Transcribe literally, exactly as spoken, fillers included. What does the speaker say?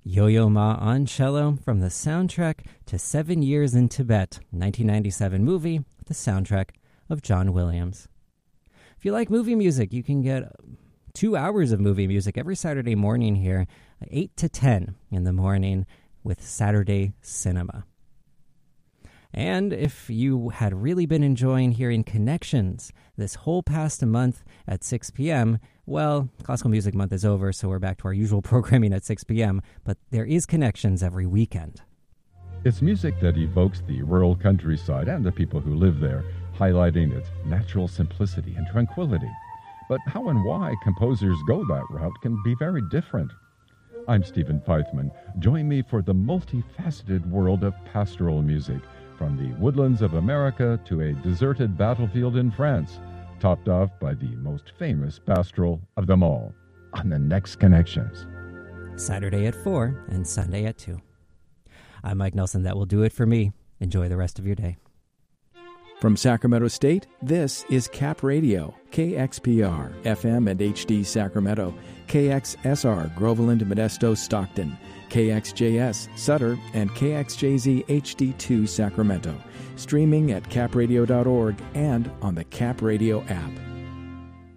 Yo-Yo Ma on cello from the soundtrack to Seven Years in Tibet, nineteen ninety-seven movie, the soundtrack of John Williams. If you like movie music, you can get two hours of movie music every Saturday morning here, eight to ten in the morning with Saturday Cinema. And if you had really been enjoying hearing Connections this whole past month at six p.m., well, Classical Music Month is over, so we're back to our usual programming at six p.m., but there is Connections every weekend. It's music that evokes the rural countryside and the people who live there, highlighting its natural simplicity and tranquility. But how and why composers go that route can be very different. I'm Stephen Feithman. Join me for the multifaceted world of pastoral music, from the woodlands of America to a deserted battlefield in France, topped off by the most famous pastoral of them all, on the next Connections. Saturday at four and Sunday at two. I'm Mike Nelson. That will do it for me. Enjoy the rest of your day. From Sacramento State, this is Cap Radio, K X P R, F M and H D Sacramento, K X S R, Groveland, Modesto, Stockton, K X J S, Sutter, and K X J Z H D two Sacramento. Streaming at cap radio dot org and on the Cap Radio app.